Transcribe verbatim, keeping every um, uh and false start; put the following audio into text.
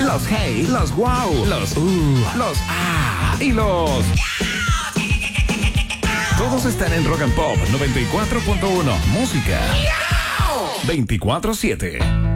los hey, los wow, los uh, los ah y los... Todos están en Rock and Pop noventa y cuatro punto uno. Música veinticuatro siete.